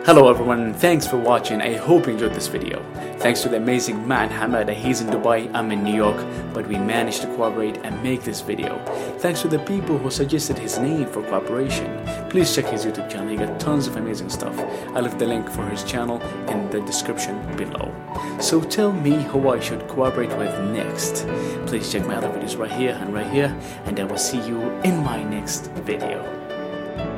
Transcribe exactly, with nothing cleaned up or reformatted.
Hello everyone, thanks for watching. I hope you enjoyed this video. Thanks to the amazing man Hamad. He's in Dubai, I'm in New York, but we managed to cooperate and make this video. Thanks to the people who suggested his name for cooperation. Please check his YouTube channel, he got tons of amazing stuff. I left the link for his channel in the description below. So tell me who I should cooperate with next. Please check my other videos right here and right here, and I will see you in my next video.